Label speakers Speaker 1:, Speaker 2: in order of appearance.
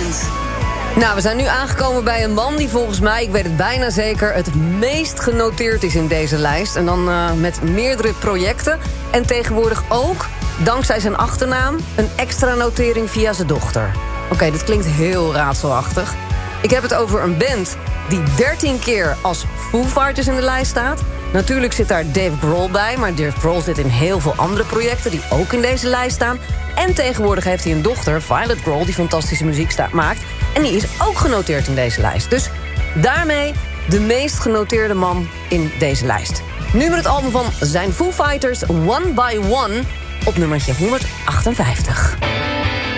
Speaker 1: band.
Speaker 2: Nou, we zijn nu aangekomen bij een man die volgens mij, ik weet het bijna zeker, het meest genoteerd is in deze lijst. En dan met meerdere projecten. En tegenwoordig ook, dankzij zijn achternaam, een extra notering via zijn dochter. Oké, dit klinkt heel raadselachtig. Ik heb het over een band die 13 keer als Foo Fighters in de lijst staat. Natuurlijk zit daar Dave Grohl bij, maar Dave Grohl zit in heel veel andere projecten die ook in deze lijst staan. En tegenwoordig heeft hij een dochter, Violet Grohl, die fantastische muziek maakt. En die is ook genoteerd in deze lijst. Dus daarmee de meest genoteerde man in deze lijst. Nu met het album van zijn Foo Fighters, One by One, op nummertje 158.